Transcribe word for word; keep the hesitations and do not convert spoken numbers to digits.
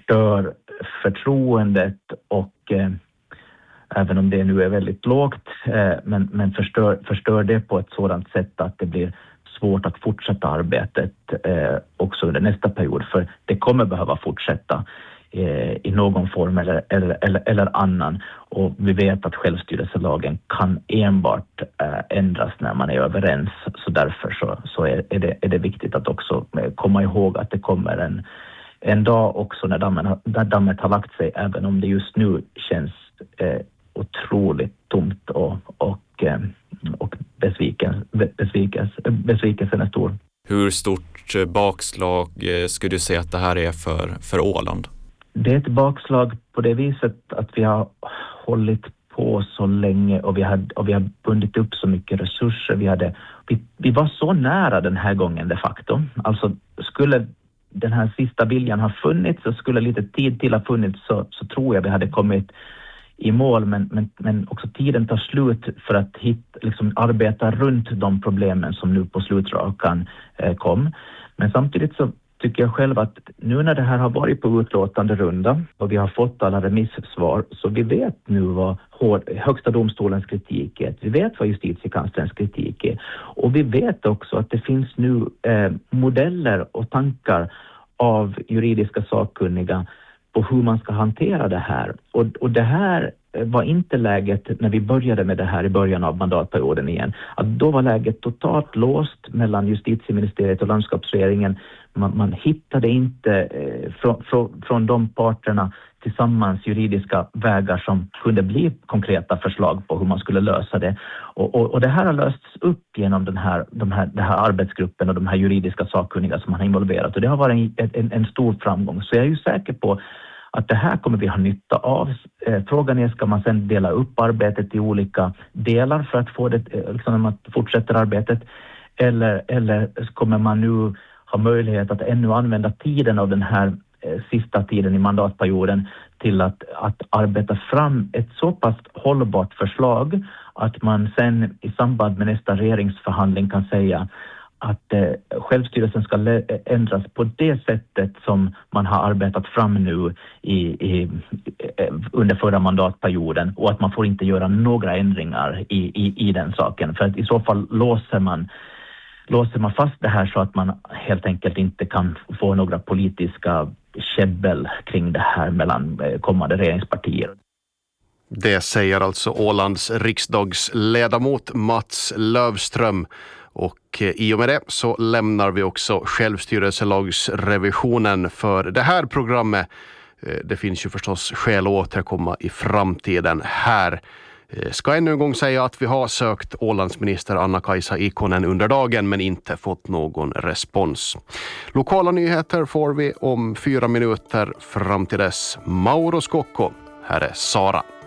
förstör förtroendet och eh, även om det nu är väldigt lågt, eh, men, men förstör, förstör det på ett sådant sätt att det blir svårt att fortsätta arbetet eh, också under nästa period, för det kommer behöva fortsätta eh, i någon form eller, eller, eller, eller annan, och vi vet att självstyrelselagen kan enbart eh, ändras när man är överens, så därför så, så är, är, det, är det viktigt att också komma ihåg att det kommer en, en dag också när dammen, har, när dammet har lagt sig, även om det just nu känns eh, otroligt tomt och, och, eh, och besviken, besviken, besvikelsen är stor. Hur stort bakslag skulle du säga att det här är för, för Åland? Det är ett bakslag på det viset att vi har hållit på så länge och vi har, och vi har bundit upp så mycket resurser. Vi, hade, vi, vi var så nära den här gången de facto. Alltså skulle den här sista viljan ha funnits och skulle lite tid till ha funnits, så, så tror jag vi hade kommit i mål, men, men, men också tiden tar slut för att hit, liksom, arbeta runt de problemen som nu på slutrakan eh, kom. Men samtidigt så tycker jag själv att nu när det här har varit på utlåtande runda och vi har fått alla remissvar, så vi vet nu vad hård, högsta domstolens kritik är. Vi vet vad justitiekanslerns kritik är. Och vi vet också att det finns nu eh, modeller och tankar av juridiska sakkunniga på hur man ska hantera det här. Och, och det här var inte läget när vi började med det här i början av mandatperioden igen. Att då var läget totalt låst mellan justitieministeriet och landskapsregeringen. Man, man hittade inte eh, från, från, från de parterna tillsammans juridiska vägar som kunde bli konkreta förslag på hur man skulle lösa det. Och, och, och det här har lösts upp genom den här, de här, den här arbetsgruppen och de här juridiska sakkunniga som man har involverat. Och det har varit en, en, en stor framgång. Så jag är ju säker på att det här kommer vi ha nytta av. Eh, frågan är, ska man sedan dela upp arbetet i olika delar för att få det, eh, liksom när man fortsätter arbetet? Eller, eller kommer man nu ha möjlighet att ännu använda tiden av den här eh, sista tiden i mandatperioden till att, att arbeta fram ett så pass hållbart förslag att man sen i samband med nästa regeringsförhandling kan säga att eh, självstyrelsen ska le- ändras på det sättet som man har arbetat fram nu i, i, eh, under förra mandatperioden, och att man får inte göra några ändringar i, i, i den saken. För att i så fall låser man, låser man fast det här så att man helt enkelt inte kan få några politiska käbbel kring det här mellan eh, kommande regeringspartier. Det säger alltså Ålands riksdagsledamot Mats Löfström. Och i och med det så lämnar vi också självstyrelselagsrevisionen för det här programmet. Det finns ju förstås skäl att återkomma i framtiden här. Ska ännu en gång säga att vi har sökt Ålandsminister Anna-Kaisa Ikonen under dagen men inte fått någon respons. Lokala nyheter får vi om fyra minuter. Fram till dess, Mauro Scocco. Här är Sara.